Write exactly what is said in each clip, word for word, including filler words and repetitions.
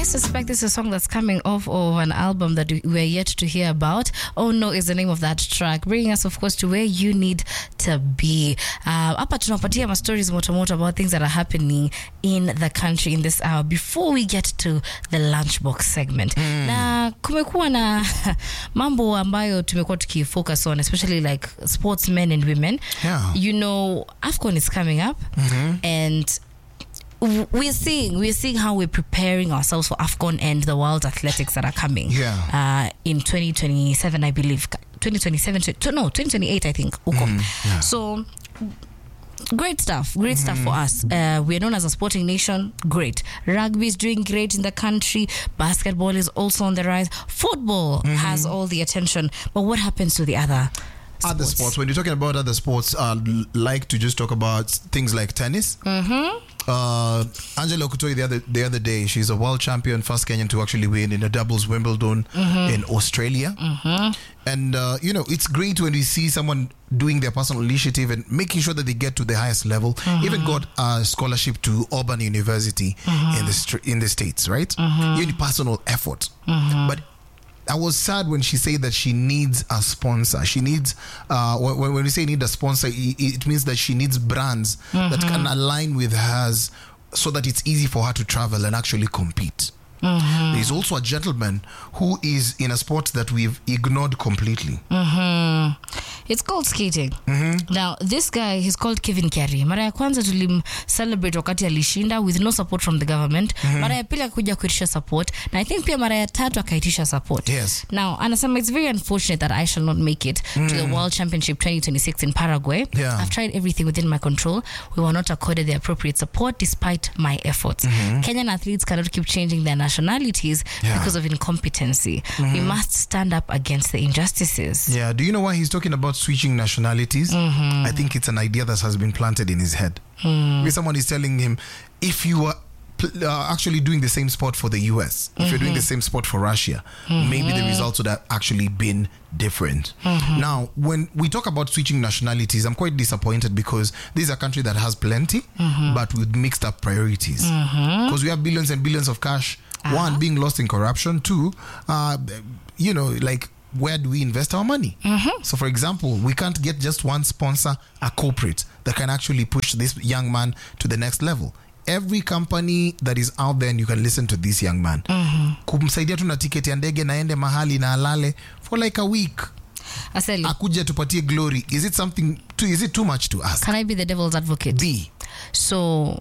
suspect this is a song that's coming off of an album that we're yet to hear about. Oh No is the name of that track, bringing us, of course, to where you need to be. Hapa uh, tunapatia ma stories motomoto about things that are happening in the country in this hour before we get to the lunchbox segment. Mm. Na kumekuwa na mambo ambayo tumekuwa tukifocus on, especially like sportsmen and women. Yeah. You know, AFCON is coming up, mm-hmm. and we're seeing we're seeing how we're preparing ourselves for AFCON and the World Athletics that are coming. Yeah. Uh, in twenty twenty-seven, I believe. twenty twenty-seven, no, twenty twenty-eight, I think. Mm, yeah. So, great stuff. Great mm. stuff for us. Uh, we're known as a sporting nation. Great. Rugby is doing great in the country. Basketball is also on the rise. Football mm-hmm. has all the attention. But what happens to the other sports? Other sports. When you're talking about other sports, I'd like to just talk about things like tennis. Mm-hmm. Uh, Angela Okutoi the other the other day, she's a world champion, first Kenyan to actually win in a doubles Wimbledon mm-hmm. in Australia. Mm-hmm. And uh, you know, it's great when we see someone doing their personal initiative and making sure that they get to the highest level. Mm-hmm. Even got a scholarship to Auburn University mm-hmm. in the st- in the States, right? Mm-hmm. You need personal effort, mm-hmm. but I was sad when she said that she needs a sponsor. She needs, uh, when, when we say need a sponsor, it, it means that she needs brands mm-hmm. that can align with hers so that it's easy for her to travel and actually compete. Mm-hmm. There's also a gentleman who is in a sport that we've ignored completely. Mm-hmm. It's called skating. Mm-hmm. Now, this guy, he's called Kevin Carey. Mara ya kwanza tulim celebrate wakati alishinda with no support from the government. Mm-hmm. Mara ya pili akakuja kuitisha support. Na I think pia mara ya tatu akaitisha support. Yes. Now, anasema it's very unfortunate that I shall not make it mm. to the World Championship twenty twenty-six in Paraguay. Yeah. I've tried everything within my control. We were not accorded the appropriate support despite my efforts. Mm-hmm. Kenyan athletes cannot keep changing their nationalities yeah. because of incompetency. Mm-hmm. We must stand up against the injustices. Yeah. Do you know why he's talking about switching nationalities? Mm-hmm. I think it's an idea that has been planted in his head. Mm. Maybe someone is telling him, if you are uh, actually doing the same sport for the U S, if mm-hmm. you're doing the same sport for Russia, mm-hmm. maybe the results would have actually been different. Mm-hmm. Now, when we talk about switching nationalities, I'm quite disappointed because this is a country that has plenty, mm-hmm. but with mixed up priorities. Because mm-hmm. we have billions and billions of cash, uh-huh. one, being lost in corruption, two, uh, you know, like, where do we invest our money? Mm-hmm. So, for example, we can't get just one sponsor, a corporate, that can actually push this young man to the next level. Every company that is out there, and you can listen to this young man, mm-hmm. kumsaidia tu na tiketi ya ndege na ende mahali na alale for like a week. Aseli, akuje tupatie glory. Is it something too, is it too much to ask? Can I be the devil's advocate? Be. So,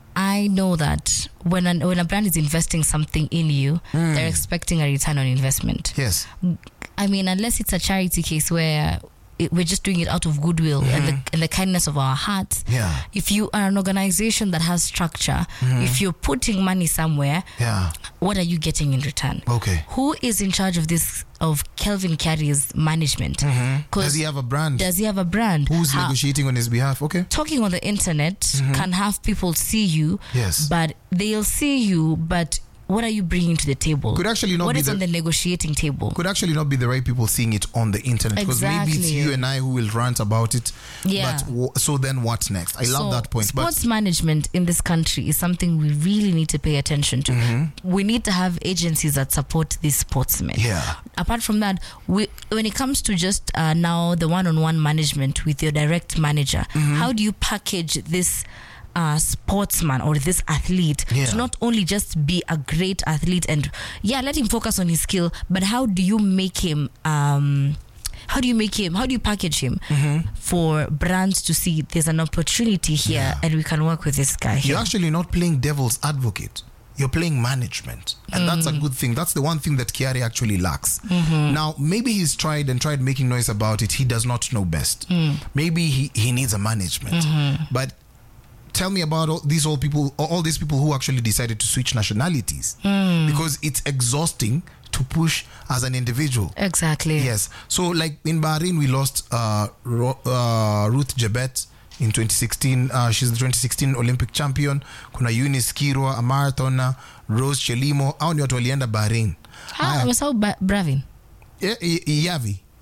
I know that when an, when a brand is investing something in you, mm. they're expecting a return on investment. Yes. I mean, unless it's a charity case where it, we're just doing it out of goodwill mm-hmm. and, the, and the kindness of our hearts. Yeah. If you are an organization that has structure, mm-hmm. if you're putting money somewhere, yeah. what are you getting in return? Okay. Who is in charge of this, of Kelvin Carey's management? Mm-hmm. Does he have a brand? Does he have a brand? Who's How, negotiating on his behalf? Okay. Talking on the internet mm-hmm. can have people see you, yes. but they'll see you, but what are you bringing to the table? Could actually not what be is the, on the negotiating table? Could actually not be the right people seeing it on the internet. Because exactly. maybe it's you and I who will rant about it. Yeah. But w- so then what's next? I so love that point. Sports but management in this country is something we really need to pay attention to. Mm-hmm. We need to have agencies that support these sportsmen. Yeah. Apart from that, we, when it comes to just uh, now the one-on-one management with your direct manager, mm-hmm. how do you package this Uh, sportsman or this athlete yeah. to not only just be a great athlete and yeah let him focus on his skill, but how do you make him um how do you make him how do you package him mm-hmm. for brands to see there's an opportunity here yeah. and we can work with this guy here? You're actually not playing devil's advocate, you're playing management, and mm. that's a good thing. That's the one thing that Kiari actually lacks. Mm-hmm. Now maybe he's tried and tried making noise about it. He does not know best. mm. Maybe he, he needs a management, mm-hmm. but tell me about all these old people, all these people who actually decided to switch nationalities mm. because it's exhausting to push as an individual. Exactly. Yes. So, like in Bahrain, we lost uh, Ro- uh, Ruth Jebet in twenty sixteen. Uh, she's the twenty sixteen Olympic champion. Kuna Eunice Kirwa, a marathoner, Rose Chelimo. Hao ni watu walienda Bahrain. Ah, uh, Bravin. Yeah, Yavi.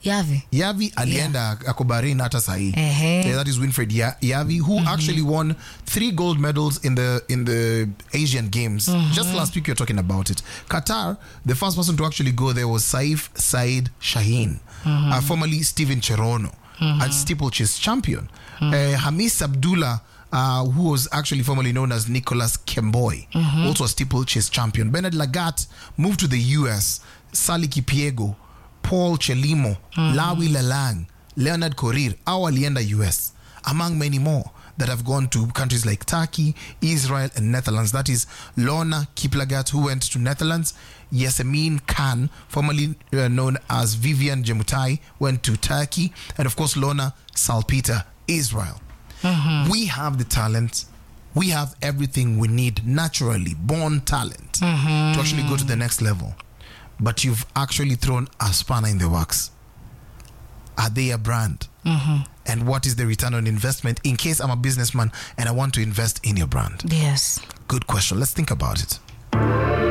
Yavi. Yavi alienda ako Bahrain hata sahi. Ehe. Yeah, that is Winfred Ya- Yavi, who actually won three gold medals in the in the Asian Games. Just last week, you were talking about it. Qatar, the first person to actually go there was Saif Said Shaheen, uh, formerly Steven Cherono, and steeplechase champion. Uh, Hamis Abdullah, uh, who was actually formerly known as Nicholas Kemboy, also a steeplechase champion. Bernard Lagat moved to the U S. Sally Kipiego, Paul Chelimo, Lawi Lalang, Leonard Korir, our Lienda U S, among many more that have gone to countries like Turkey, Israel, and Netherlands. That is Lorna Kiplagat, who went to Netherlands. Yasemin Khan, formerly uh, known as Vivian Jemutai, went to Turkey. And of course, Lorna Salpeter, Israel. We have the talent. We have everything we need, naturally, born talent, to actually go to the next level. But you've actually thrown a spanner in the works. Are they a brand? And what is the return on investment in case I'm a businessman and I want to invest in your brand? Yes. Good question. Let's think about it.